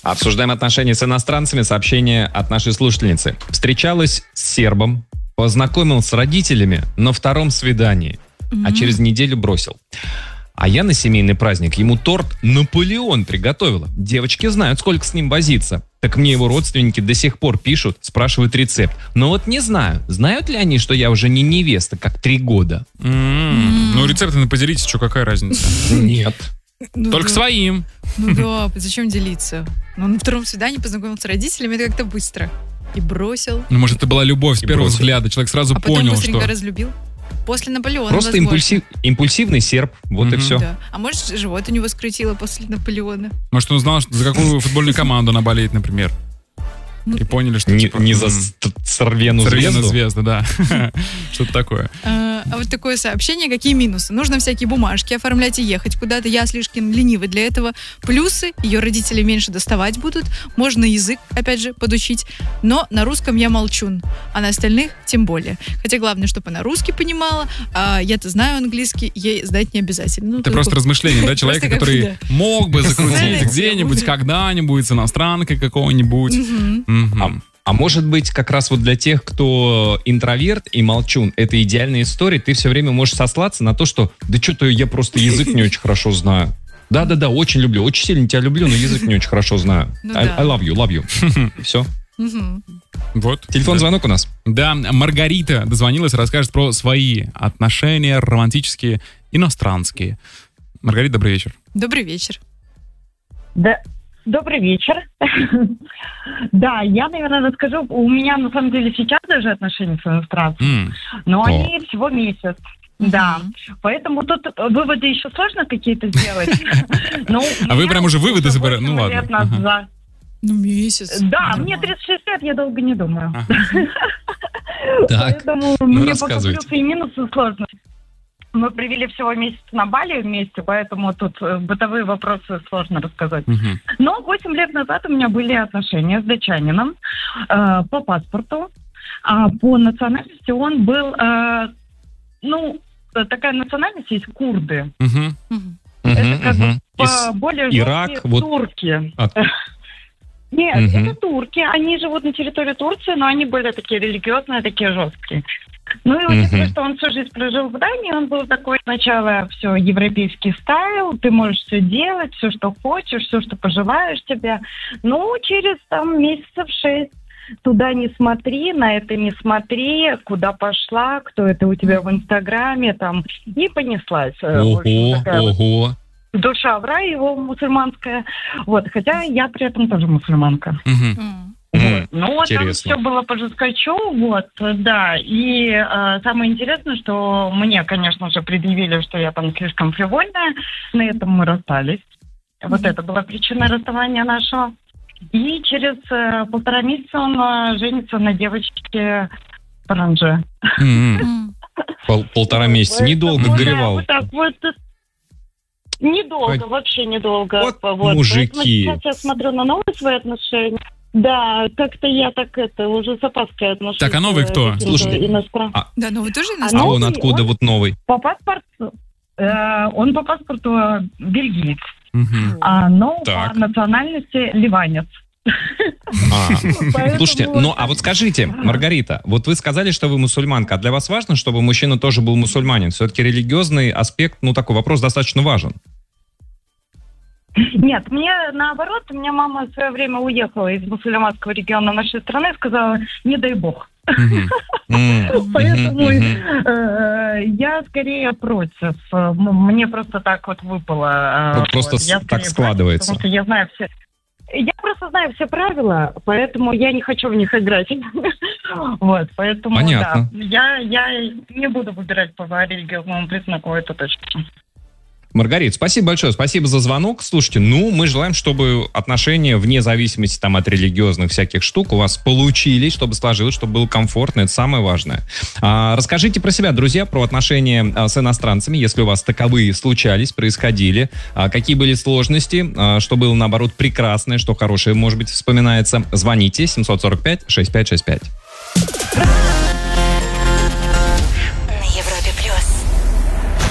Обсуждаем отношения с иностранцами. Сообщение от нашей слушательницы. Встречалась с сербом, познакомился с родителями на втором свидании, а через неделю бросил. А я на семейный праздник ему торт «Наполеон» приготовила. Девочки знают, сколько с ним возиться. Так мне его родственники до сих пор пишут, спрашивают рецепт. Но вот не знаю, знают ли они, что я уже не невеста, как 3 года? Ну, рецепты поделитесь, что, какая разница? Нет. Только своим. Ну да, зачем делиться? Ну, на втором свидании познакомился с родителями, это как-то быстро. И бросил. Ну, может, это была любовь с первого взгляда. Человек сразу понял, потом что... быстренько разлюбил. После Наполеона, Просто импульсивный серб, вот и все. Да. А может, живот у него скрутило после Наполеона? Может, он знал, за какую футбольную команду она болеет, например. И поняли, что... Не за Цервену звезду, да. Что-то такое. А вот такое сообщение. Какие минусы? Нужно всякие бумажки оформлять и ехать куда-то. Я слишком ленивый для этого. Плюсы. Ее родители меньше доставать будут. Можно язык, опять же, подучить. Но на русском я молчун. А на остальных тем более. Хотя главное, чтобы она русский понимала. А я-то знаю английский. Ей знать не обязательно. Это просто размышление, да? Человека, который мог бы закрутить где-нибудь, когда-нибудь с иностранкой какого-нибудь. А может быть, как раз вот для тех, кто интроверт и молчун, это идеальная история. Ты все время можешь сослаться на то, что да что-то я просто язык не очень хорошо знаю. Да, очень люблю, очень сильно тебя люблю, но язык не очень хорошо знаю. I love you. Все. Вот. Телефон звонок у нас. Да, Маргарита дозвонилась, расскажет про свои отношения романтические, иностранские. Маргарита, добрый вечер. Добрый вечер. Да. Добрый вечер. Да, я, наверное, расскажу. У меня, на самом деле, сейчас даже отношения с иностранцем, но они всего месяц. Да, поэтому тут выводы еще сложно какие-то сделать. А вы прям уже выводы собираете? Ну ладно. Ну, месяц. Да, мне 36 лет, я долго не думаю. Так, поэтому мне пока плюсы и минусы сложно. Мы провели всего месяц на Бали вместе, поэтому тут бытовые вопросы сложно рассказать. Но 8 лет назад у меня были отношения с датчанином по паспорту. А по национальности он был, такая национальность есть курды. Это как бы более жесткие турки. Нет, это турки. Они живут на территории Турции, но они были такие религиозные, такие жесткие. Ну и учитывая, что он всю жизнь прожил в Дании, он был такой сначала все европейский стайл, ты можешь все делать, все, что хочешь, все, что пожелаешь тебе. Ну, через месяцев 6 туда не смотри, на это не смотри, куда пошла, кто это у тебя в Инстаграме, там, и понеслась. Ого. Душа в рай его мусульманская. Вот, хотя я при этом тоже мусульманка. Ну, там все было по жесткачу, вот, да. И самое интересное, что мне, конечно же, предъявили, что я там слишком фривольная. На этом мы расстались. Вот это была причина расставания нашего. И через 1,5 месяца он женится на девочке Паранже. 1,5 месяца. Недолго горевал. Вот так вот. Недолго, вообще недолго. Вот мужики. Сейчас я смотрю на новые свои отношения. Да, как-то я уже с опаской отношусь. Так, а новый кто? Слушай, да, новый тоже иностранный. А он откуда вот новый? По паспорту, он по паспорту бельгиец, но по национальности ливанец. Слушайте, а вот скажите, Маргарита, вот вы сказали, что вы мусульманка, а для вас важно, чтобы мужчина тоже был мусульманин? Все-таки религиозный аспект, такой вопрос достаточно важен. Нет, мне наоборот, у меня мама в свое время уехала из мусульманского региона нашей страны и сказала, не дай бог. Поэтому я скорее против. Мне просто так вот выпало. Просто так складывается. Потому что я знаю все... Я просто знаю все правила, поэтому я не хочу в них играть. Вот, поэтому, понятно. Да, я не буду выбирать по религиозному признаку, это точно. Маргарита, спасибо большое, спасибо за звонок. Слушайте, мы желаем, чтобы отношения, вне зависимости от религиозных всяких штук, у вас получились, чтобы сложилось, чтобы было комфортно, это самое важное. Расскажите про себя, друзья, про отношения с иностранцами, если у вас таковые случались, происходили, какие были сложности, что было, наоборот, прекрасное, что хорошее, может быть, вспоминается. Звоните 745-6565.